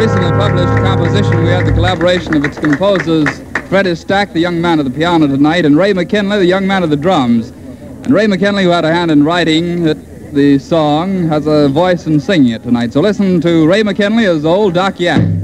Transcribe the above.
recently published composition. We had the collaboration of its composers, Freddie Stack, the young man of the piano tonight, and Ray McKinley, the young man of the drums. And Ray McKinley, who had a hand in writing the song, has a voice in singing it tonight. So listen to Ray McKinley as Old Doc Yak.